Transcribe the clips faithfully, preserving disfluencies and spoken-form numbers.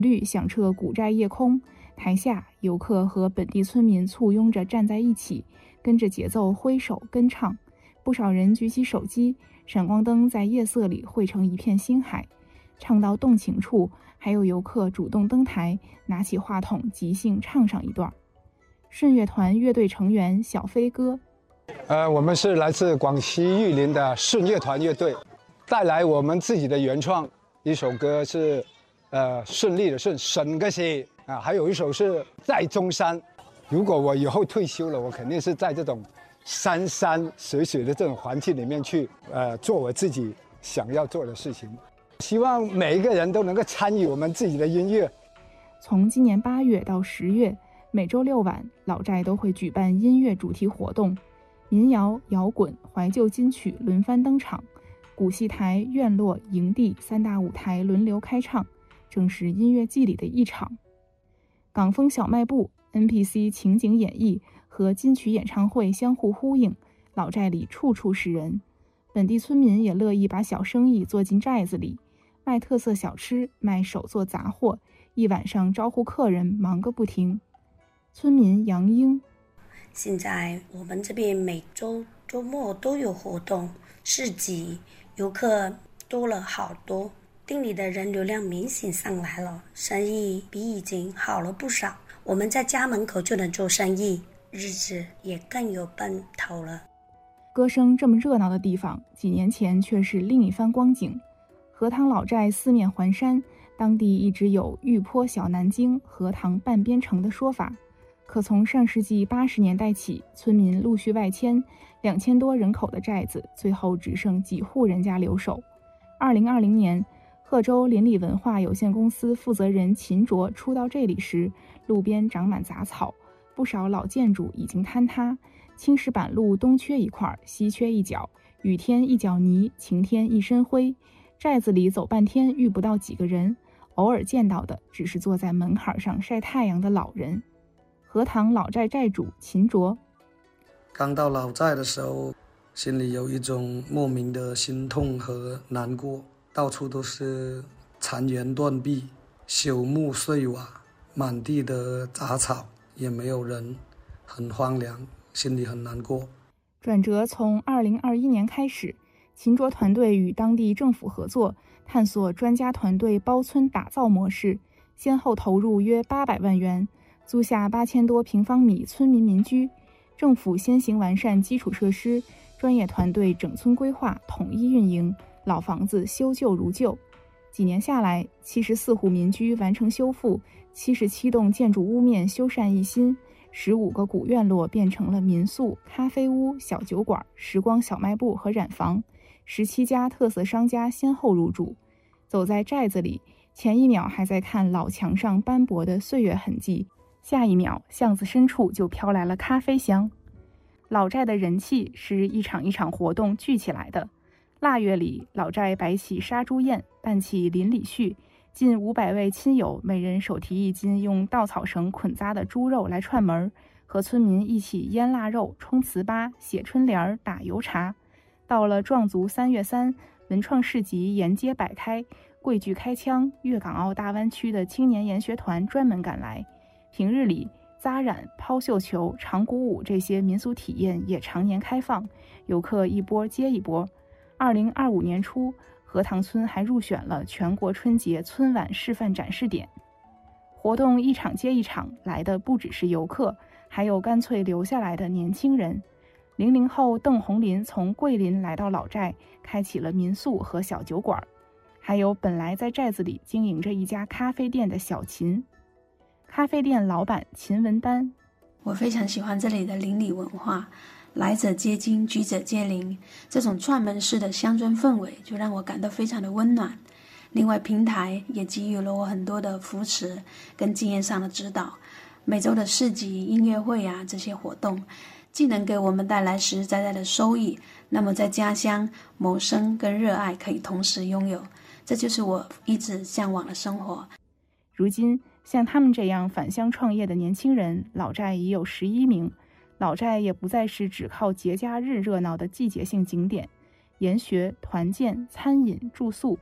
律响彻古寨夜空，台下游客和本地村民簇拥着站在一起，跟着节奏挥手跟唱。不少人举起手机，闪光灯在夜色里汇成一片星海。唱到动情处，还有游客主动登台，拿起话筒即兴唱上一段。顺乐团乐队成员小飞哥， 呃，我们是来自广西玉林的顺乐团乐队，带来我们自己的原创一首歌是，呃，顺利的顺，省个西啊，还有一首是在中山。如果我以后退休了，我肯定是在这种山山水水的这种环境里面去，呃，做我自己想要做的事情。希望每一个人都能够参与我们自己的音乐。 从今年八月到十月，每周六晚，老寨都会举办音乐主题活动，民谣、摇滚、怀旧金曲轮番登场，古戏台、院落、营地三大舞台轮流开唱，正是音乐季里的一场。港风小卖部、N P C 情景演绎和金曲演唱会相互呼应，老寨里处处是人。本地村民也乐意把小生意做进寨子里，卖特色小吃，卖手作杂货，一晚上招呼客人，忙个不停。村民杨英， 现在我们这边每周周末都有活动，市集，游客多了好多，店里的人流量明显上来了，生意比以前好了不少。我们在家门口就能做生意，日子也更有奔头了。 歌声这么热闹的地方，几年前却是另一番光景。荷塘老寨四面环山，当地一直有玉坡小南京、荷塘半边城的说法。可从上世纪八十年代起，村民陆续外迁，两千多人口的寨子最后只剩几户人家留守。二零二零年，贺州邻里文化有限公司负责人秦卓初到这里时，路边长满杂草，不少老建筑已经坍塌，青石板路东缺一块，西缺一角，雨天一脚泥，晴天一身灰。寨子里走半天遇不到几个人，偶尔见到的只是坐在门槛上晒太阳的老人。荷塘老寨寨主秦卓， 刚到老寨的时候，心里有一种莫名的心痛和难过，到处都是残垣断壁、朽木碎瓦，满地的杂草，也没有人，很荒凉，心里很难过。 转折从二零二一年开始，秦卓团队与当地政府合作，探索专家团队包村打造模式，先后投入约八百万元，租下八千多平方米村民民居。政府先行完善基础设施，专业团队整村规划，统一运营，老房子修旧如旧。几年下来，七十四户民居完成修复，七十七栋建筑屋面修缮一新，十五个古院落变成了民宿、咖啡屋、小酒馆、时光小卖部和染房，十七家特色商家先后入驻。走在寨子里，前一秒还在看老墙上斑驳的岁月痕迹，下一秒巷子深处就飘来了咖啡香。老寨的人气是一场一场活动聚起来的。腊月里，老寨摆起杀猪宴，办起邻里序，近五百位亲友每人手提一斤用稻草绳捆扎的猪肉来串门，和村民一起腌腊肉、冲糍粑、写春联、打油茶。到了壮族三月三，文创市集沿街摆开，桂剧开腔，粤港澳大湾区的青年研学团专门赶来。平日里，扎染、抛绣球、长鼓舞这些民俗体验也常年开放，游客一波接一波。二零二五年初，荷塘村还入选了全国春节村晚示范展示点。活动一场接一场，来的不只是游客，还有干脆留下来的年轻人。零零后邓红林从桂林来到老寨，开启了民宿和小酒馆。还有本来在寨子里经营着一家咖啡店的小秦。咖啡店老板秦文丹， 我非常喜欢这里的邻里文化，来者皆惊，居者皆邻，这种串门式的乡村氛围就让我感到非常的温暖。另外，平台也给予了我很多的扶持跟经验上的指导。每周的市集、音乐会啊，这些活动既能给我们带来实实在在的收益，那么在家乡谋生跟热爱可以同时拥有，这就是我一直向往的生活。 如今像他们这样返乡创业的年轻人，老寨已有十一名。老寨也不再是只靠节假日热闹的季节性景点，研学、团建、餐饮、住宿，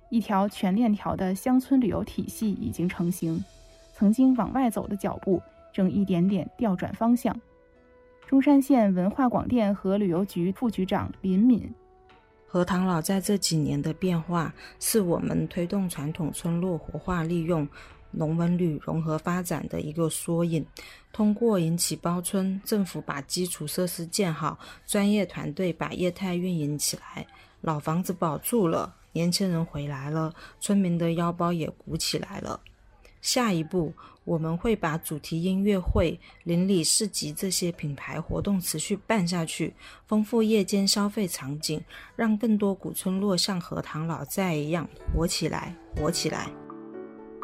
一条全链条的乡村旅游体系已经成型，曾经往外走的脚步正一点点调转方向。中山县文化广电和旅游局副局长林敏： 荷塘老寨这几年的变化，是我们推动传统村落活化利用农文旅融合发展的一个缩影。通过引起包村，政府把基础设施建好，专业团队把业态运营起来，老房子保住了，年轻人回来了，村民的腰包也鼓起来了。下一步，我们会把主题音乐会、邻里市集这些品牌活动持续办下去，丰富夜间消费场景，让更多古村落像荷塘老寨一样活起来，活起来。